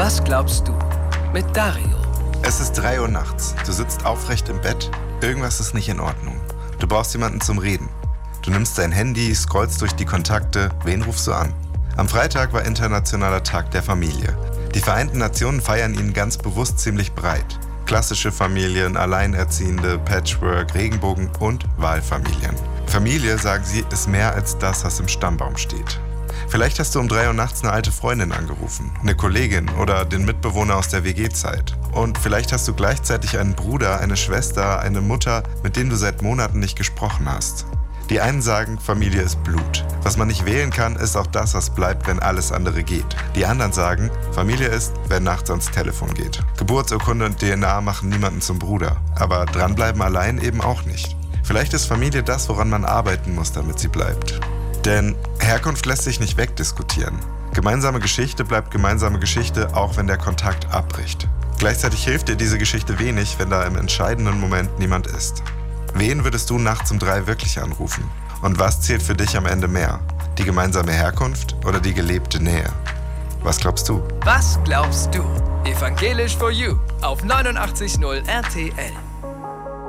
Was glaubst du? Mit Dario. Es ist 3 Uhr nachts. Du sitzt aufrecht im Bett. Irgendwas ist nicht in Ordnung. Du brauchst jemanden zum Reden. Du nimmst dein Handy, scrollst durch die Kontakte. Wen rufst du an? Am Freitag war Internationaler Tag der Familie. Die Vereinten Nationen feiern ihn ganz bewusst ziemlich breit. Klassische Familien, Alleinerziehende, Patchwork, Regenbogen und Wahlfamilien. Familie, sagen sie, ist mehr als das, was im Stammbaum steht. Vielleicht hast du um 3 Uhr nachts eine alte Freundin angerufen, eine Kollegin oder den Mitbewohner aus der WG-Zeit. Und vielleicht hast du gleichzeitig einen Bruder, eine Schwester, eine Mutter, mit denen du seit Monaten nicht gesprochen hast. Die einen sagen, Familie ist Blut. Was man nicht wählen kann, ist auch das, was bleibt, wenn alles andere geht. Die anderen sagen, Familie ist, wer nachts ans Telefon geht. Geburtsurkunde und DNA machen niemanden zum Bruder. Aber dranbleiben allein eben auch nicht. Vielleicht ist Familie das, woran man arbeiten muss, damit sie bleibt. Denn Herkunft lässt sich nicht wegdiskutieren. Gemeinsame Geschichte bleibt gemeinsame Geschichte, auch wenn der Kontakt abbricht. Gleichzeitig hilft dir diese Geschichte wenig, wenn da im entscheidenden Moment niemand ist. Wen würdest du nachts um 3 wirklich anrufen? Und was zählt für dich am Ende mehr? Die gemeinsame Herkunft oder die gelebte Nähe? Was glaubst du? Was glaubst du? Evangelisch for You auf 89.0 RTL.